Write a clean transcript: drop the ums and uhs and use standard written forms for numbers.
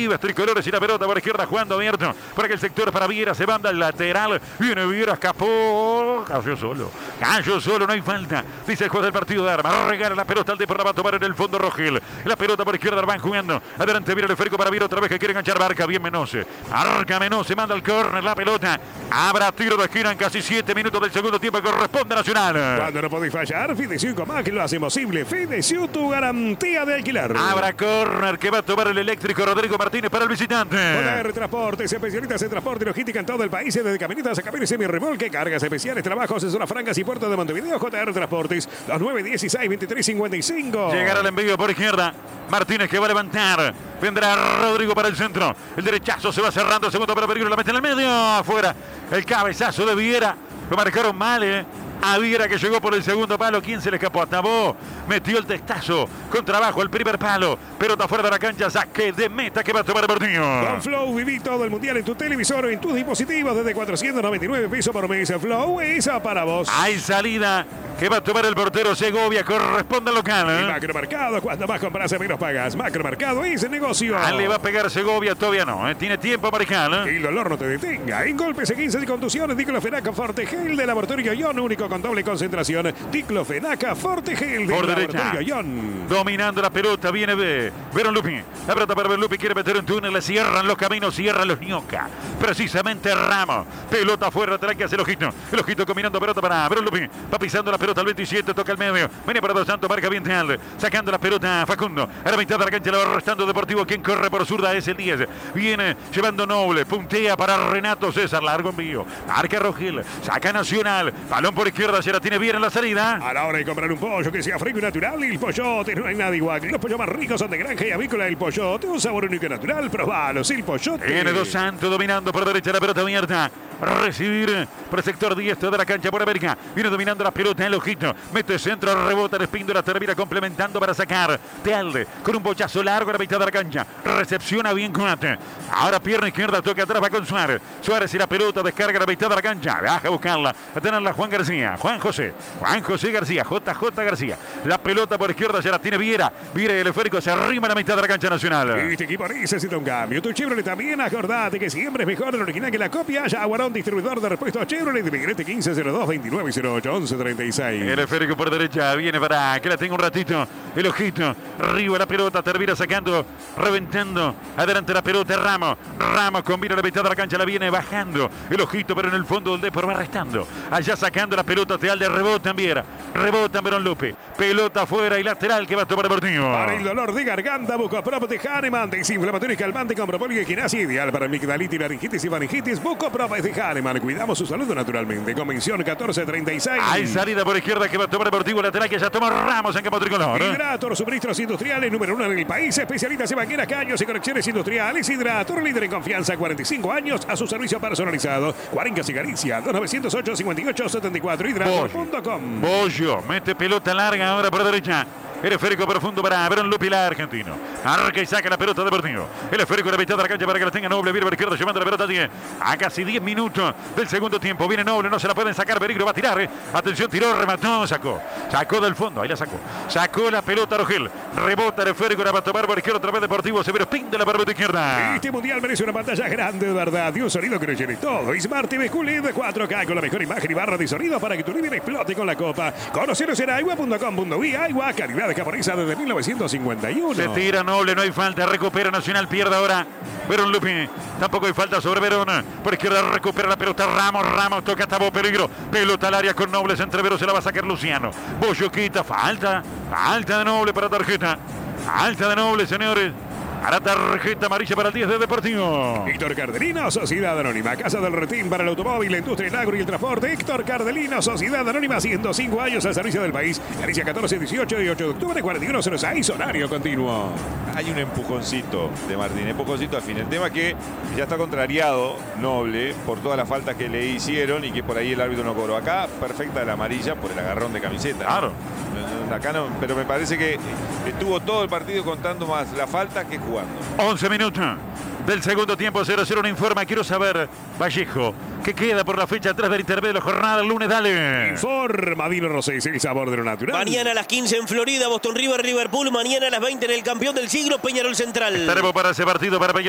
Pibes tricolores y la pelota por izquierda jugando abierto. Por aquel sector para Viera, se manda al lateral. Viene Viera, escapó. Cayó solo, no hay falta. Dice el juez del partido de Arma. Regala la pelota al Depor, la va a tomar en el fondo Rogel. La pelota por izquierda, van jugando. Adelante viene el esférico para Viera otra vez que quiere enganchar Barca. Bien Menose. Arca Menose, manda el córner, la pelota. Habrá tiro de esquina en casi 7 minutos del segundo tiempo. Corresponde a Nacional. Cuando no podéis fallar, Fidecio con más que lo hace posible. Fidecio, tu garantía de alquiler. Habrá córner que va a tomar el eléctrico Rodrigo Martínez para el visitante. JR Transportes, especialistas en transporte y logística en todo el país, desde camionetas a camiones semi-remolque, cargas especiales, trabajos en zonas francas y puerto de Montevideo. JR Transportes, 2916-2355. Llegará el envío por izquierda. Martínez que va a levantar. Vendrá Rodrigo para el centro. El derechazo se va cerrando. El segundo para peligro. La mete en el medio. Afuera. El cabezazo de Viera. Lo marcaron mal, A Viera que llegó por el segundo palo. ¿Quién se le escapó? Tabó. Metió el testazo. Con trabajo el primer palo. Pelota fuera de la cancha. Saque de meta que va a tomar el partido. Con Flow viví todo el mundial en tu televisor o en tus dispositivos desde 499 pesos por mes. Flow es para vos. Hay salida que va a tomar el portero Segovia. Corresponde al local. Macromercado, cuando más compras menos pagas. Macromercado es el negocio. Le va a pegar Segovia, todavía no. Tiene tiempo Marijal. Que el dolor no te detenga. En golpes, 15 de contusiones, Diclofenac Forte Gel de Laboratorio Ion, único con doble concentración. Diclofenac Forte Gel de por Laboratorio derecha, Ion. dominando la pelota, viene Verón Lupi. La pelota para Verón Lupi, quiere meter un túnel, le cierran los caminos, cierran los ñoca. Precisamente Ramos. Pelota afuera, trae que hace el ojito. El ojito combinando pelota para Verón Lupi. Va pisando la pelota al 27, toca el medio. Viene para Dos Santos, marca bien Tealde. Sacando la pelota Facundo. A la mitad de la cancha la va restando Deportivo. Quien corre por zurda es el 10. Viene llevando Noble. Puntea para Renato César. Largo envío. Marca Rogel. Saca Nacional. Balón por izquierda. Se la tiene bien en la salida. A la hora de comprar un pollo que sea fresco y natural, el Pollote no hay nada igual. Los pollos más ricos son de granja y avícola. El Pollote, un sabor único y natural. Probalos, el Pollote. Viene Dos Santos dominando por derecha la pelota abierta. Recibir por el sector diestro de la cancha por América. Viene dominando la pelota el ojito. Mete centro, rebota en Espíndola. Termina complementando para sacar. Tealde con un bochazo largo a la mitad de la cancha. Recepciona bien Cuate. Ahora pierna izquierda, toca atrás, va con Suárez. Suárez y la pelota descarga a la mitad de la cancha. Baja a buscarla. A tenerla Juan García. Juan José García. JJ García. La pelota por izquierda ya la tiene Viera. Viera y el esférico se arrima a la mitad de la cancha Nacional. Este equipo necesita un cambio. Tu Chevrolet también, acordate que siempre es mejor el original que la copia. Jaguarón, distribuidor de repuestos Chevrolet. Migrete 1502-2908-1136. El esférico por derecha viene para que la tenga un ratito. El ojito. Arriba la pelota. Termina sacando. Reventando. Adelante la pelota. Ramos combina la mitad de la cancha. La viene bajando. El ojito, pero en el fondo del Depor va restando. Allá sacando la pelota. Tealde rebota en Viera. Rebota en Verón Lupe. Pelota afuera y lateral que va a tomar el Deportivo. Para el dolor de garganta, Bucoprop de Hahnemann. Desinflamatorio y calmante con propóleo y equinacia. Ideal para amigdalitis, laringitis y faringitis. Bucoprop de Hahnemann. Cuidamos su salud naturalmente. Convención 1436. Hay salida por izquierda que va a tomar el Deportivo. Lateral que ya toma Ramos en campo tricolor. Hidrator, suministros industriales, número 1 en el país. Especialistas en banqueras, caños y conexiones industriales. Hidrator, líder en confianza. 45 años a su servicio personalizado. Cuarencas y Galicia. 2908-5874. Hidrator.com. Bollo, mete pelota larga ahora por derecha. El esférico profundo para Verón Lupi, la argentino. Arca y saca la pelota Deportivo. El esférico de la mitad de la cancha para que la tenga Noble. Viene por izquierda llevando la pelota a casi 10 minutos del segundo tiempo. Viene Noble, no se la pueden sacar. Peligro, va a tirar. Atención, tiró, remató, sacó. Sacó del fondo, ahí la sacó. Sacó la pelota Rogel. Rebota el esférico, la va a tomar por izquierda otra vez Deportivo. Severo pinta la pelota izquierda. Este mundial merece una pantalla grande, de verdad. Y un sonido que lo llene todo. Smart TV QLED 4K con la mejor imagen y barra de sonido para que tu living explote con la copa. Conoceros en aigua.com.uy. Agua, calidad japonesa desde 1951. Se tira Noble, no hay falta. Recupera Nacional, pierde ahora Verón Lupi. Tampoco hay falta sobre Verón. Por izquierda recupera la pelota Ramos toca Tabó, peligro. Pelota al área con Noble. Centrevero se la va a sacar Luciano. Bollo quita, falta de Noble para tarjeta. Alta de Noble, señores. Para tarjeta amarilla para el 10 de Deportivo. Héctor Cardelino, Sociedad Anónima, Casa del Retín para el automóvil, la industria, el agro y el transporte. Héctor Cardelino, Sociedad Anónima, 105 años al servicio del país. Galicia 14, 18 y 8 de octubre, 4106, horario continuo. Hay un empujoncito de Martín, empujoncito al fin. El tema que ya está contrariado Noble por todas las faltas que le hicieron y que por ahí el árbitro no cobró. Acá, perfecta la amarilla por el agarrón de camiseta. Claro. Acá no, pero me parece que estuvo todo el partido contando más la falta que jugando. 11 minutos del segundo tiempo, 0-0. Un informa. Quiero saber, Vallejo, ¿qué queda por la fecha 3 del intermedio de la jornada? El lunes, dale. Informa Dino Rosés, el sabor de lo natural. Mañana a las 15 en Florida, Boston River, Liverpool. Mañana a las 20 en el campeón del siglo, Peñarol Central. Estaremos para ese partido para Peñarol.